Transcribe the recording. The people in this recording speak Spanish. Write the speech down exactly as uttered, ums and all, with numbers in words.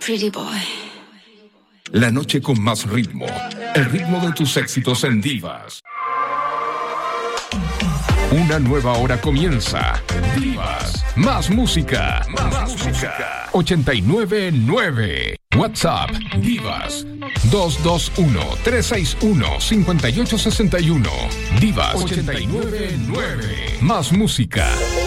Pretty boy. La noche con más ritmo. El ritmo de tus éxitos en Divas. Una nueva hora comienza. Divas. Más música. Más, más música. ochenta y nueve nueve. WhatsApp. Divas. dos dos uno, tres seis uno, cinco ocho seis uno. Divas ochenta y nueve nueve. Más música.